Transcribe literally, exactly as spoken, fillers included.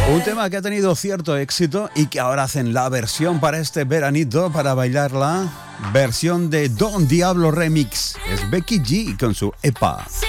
Un tema que ha tenido cierto éxito y que ahora hacen la versión para este veranito, para bailarla, versión de Don Diablo Remix. Es Becky G con su E P A.